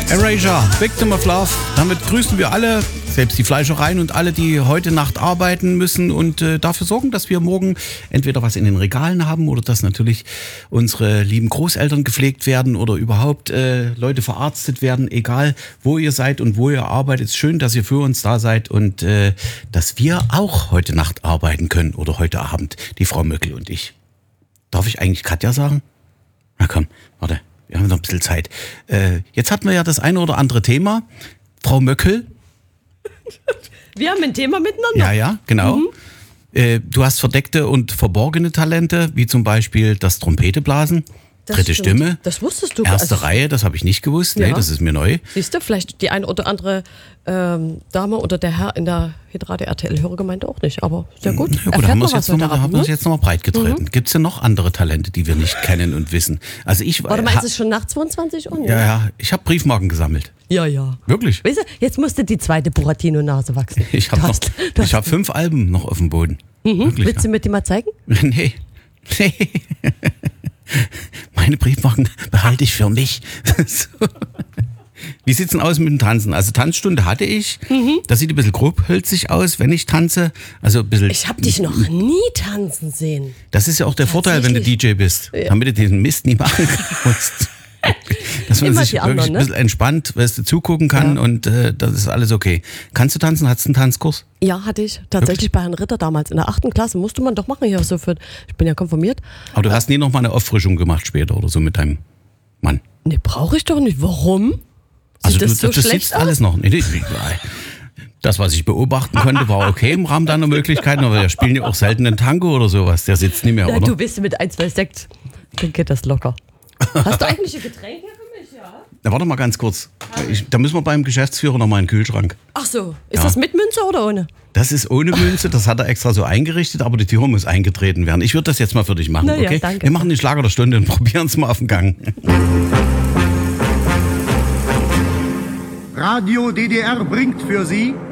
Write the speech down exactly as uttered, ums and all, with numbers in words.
Erasure, Victim of Love. Damit grüßen wir alle, selbst die Fleischereien und alle, die heute Nacht arbeiten müssen und äh, dafür sorgen, dass wir morgen entweder was in den Regalen haben oder dass natürlich unsere lieben Großeltern gepflegt werden oder überhaupt äh, Leute verarztet werden, egal wo ihr seid und wo ihr arbeitet. Es ist schön, dass ihr für uns da seid und äh, dass wir auch heute Nacht arbeiten können oder heute Abend, die Frau Möckel und ich. Darf ich eigentlich Katja sagen? Na komm, warte. Wir haben noch ein bisschen Zeit. Äh, jetzt hatten wir ja das eine oder andere Thema. Frau Möckel. Wir haben ein Thema miteinander. Ja, ja, genau. Mhm. Äh, du hast verdeckte und verborgene Talente, wie zum Beispiel das Trompeteblasen, das dritte stimmt. Stimme. Das wusstest du. Erste also, Reihe, das habe ich nicht gewusst. Ja. Nee, das ist mir neu. Siehst du, vielleicht die eine oder andere ähm, Dame oder der Herr in der Hitradio R T L-Hörergemeinde auch nicht. Aber sehr gut. Ja, gut, da haben wir es jetzt nochmal noch ne? noch breit getreten. Mhm. Gibt es ja noch andere Talente, die wir nicht kennen und wissen? Also ich Warte mal, ist es schon nach zweiundzwanzig Uhr? Ja, ja. Ich habe Briefmarken gesammelt. Ja, ja. Wirklich? Weißt du, jetzt musste die zweite Buratino-Nase wachsen. Ich habe hab fünf Alben noch auf dem Boden. Mhm. Wirklich, Willst ja. du mir die mal zeigen? Nee. Nee. Meine Briefmarken behalte ich für mich. So. Wie sieht's denn aus mit dem Tanzen? Also Tanzstunde hatte ich. Mhm. Das sieht ein bisschen grobhölzig aus, wenn ich tanze. Also ein bisschen. Ich habe dich noch nie tanzen sehen. Das ist ja auch der Vorteil, wenn du D J bist. Ja. Damit du diesen Mist nie machen musst. Dass man Immer sich anderen, wirklich ne? ein bisschen entspannt, weißt du, zugucken kann ja. und äh, das ist alles okay. Kannst du tanzen? Hattest du einen Tanzkurs? Ja, hatte ich. Tatsächlich wirklich? Bei Herrn Ritter damals in der achten Klasse. Musste man doch machen hier so für. Ich bin ja konfirmiert. Aber du hast nie noch mal eine Auffrischung gemacht später oder so mit deinem Mann? Nee, brauche ich doch nicht. Warum? Sieht also das du, so das, das schlecht sieht aus? alles noch. Nee, nee, das, was ich beobachten konnte, war okay im Rahmen deiner Möglichkeiten, aber wir spielen ja auch selten einen Tango oder sowas. Der sitzt nicht mehr, Na, oder? Du bist mit ein, zwei Sekt, dann geht das locker. Hast du eigentlich ein Getränk hier für mich, ja? Na, warte mal ganz kurz. Ich, da müssen wir beim Geschäftsführer noch mal in den Kühlschrank. Ach so, ist ja. das mit Münze oder ohne? Das ist ohne Münze, das hat er extra so eingerichtet, aber die Tür muss eingetreten werden. Ich würde das jetzt mal für dich machen, Na ja, okay? Danke. Wir machen den Schlager der Stunde und probieren es mal auf den Gang. Radio D D R bringt für Sie